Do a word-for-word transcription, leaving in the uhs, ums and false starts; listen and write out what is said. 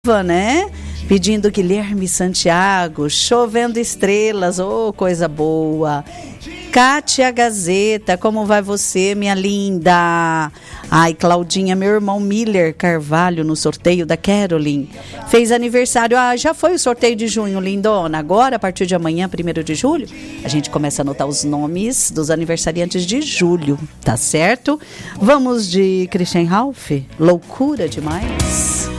né? Pedindo Guilherme Santiago, chovendo estrelas, oh, coisa boa. Kátia Gazeta, como vai você, minha linda? Ai, Claudinha, meu irmão Miller Carvalho, no sorteio da Caroline, fez aniversário. Ah, já foi o sorteio de junho, lindona. Agora, a partir de amanhã, primeiro de julho, a gente começa a anotar os nomes dos aniversariantes de julho, tá certo? Vamos de Christian Ralph, loucura demais.